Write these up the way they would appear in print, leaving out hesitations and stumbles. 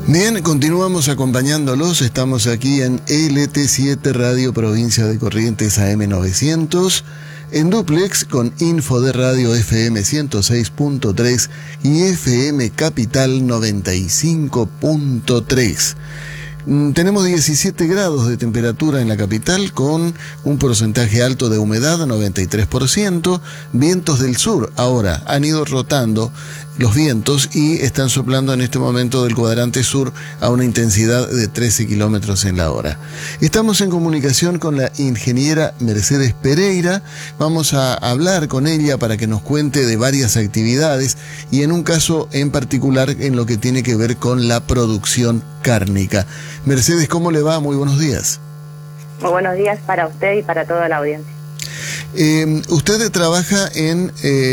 Bien, continuamos acompañándolos. Estamos aquí en LT7 Radio Provincia de Corrientes AM900, en dúplex con info de radio FM 106.3 y FM Capital 95.3. Tenemos 17 grados de temperatura en la capital con un porcentaje alto de humedad, 93%, vientos del sur. Ahora han ido rotando los vientos y están soplando en este momento del cuadrante sur a una intensidad de 13 kilómetros en la hora. Estamos en comunicación con la ingeniera Mercedes Pereira. Vamos a hablar con ella para que nos cuente de varias actividades y en un caso en particular en lo que tiene que ver con la producción cárnica. Mercedes, ¿cómo le va? Muy buenos días. Muy buenos días para usted y para toda la audiencia. Usted trabaja en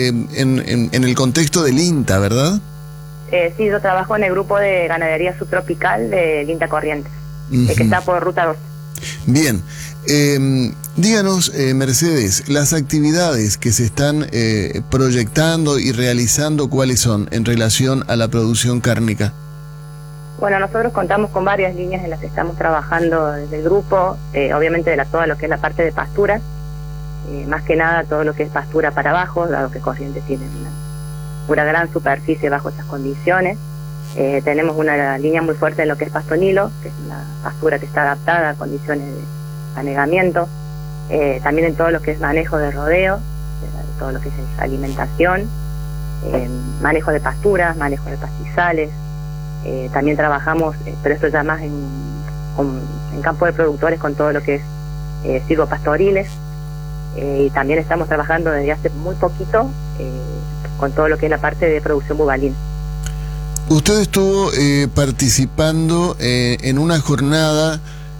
el contexto del INTA, ¿verdad? Sí, yo trabajo en el grupo de ganadería subtropical del INTA Corrientes, que está por Ruta 2. Bien, díganos, Mercedes, las actividades que se están proyectando y realizando, ¿cuáles son en relación a la producción cárnica? Bueno, nosotros contamos con varias líneas en las que estamos trabajando desde el grupo, obviamente de todo lo que es la parte de pastura, más que nada todo lo que es pastura para abajo, dado que Corrientes tiene una gran superficie bajo esas condiciones. Tenemos una línea muy fuerte en lo que es pastonilo, que es una pastura que está adaptada a condiciones de anegamiento, también en todo lo que es manejo de rodeo, todo lo que es alimentación, manejo de pasturas, manejo de pastizales. También trabajamos, pero esto ya más en campo de productores, con todo lo que es silvopastoriles, y también estamos trabajando desde hace muy poquito con todo lo que es la parte de producción bubalina. Usted estuvo participando en una jornada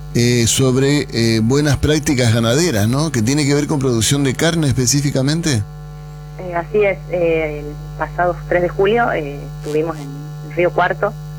sobre buenas prácticas ganaderas, ¿no? Que tiene que ver con producción de carne específicamente. Así es, el pasado 3 de julio estuvimos en Río Cuarto,